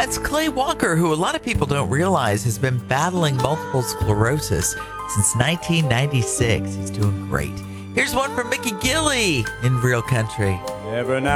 That's Clay Walker, who a lot of people don't realize has been battling multiple sclerosis since 1996. He's doing great. Here's one from Mickey Gilley in Real Country. Every now